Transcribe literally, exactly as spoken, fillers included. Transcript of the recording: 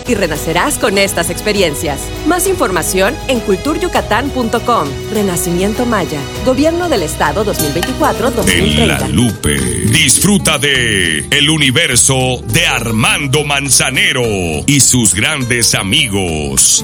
y renacerás con estas experiencias. Más información en cultur yucatán punto com. Renacimiento Maya. Gobierno del Estado dos mil veinticuatro a dos mil treinta. En La Lupe. Disfruta de El Universo de Armando Manzanero y sus grandes amigos.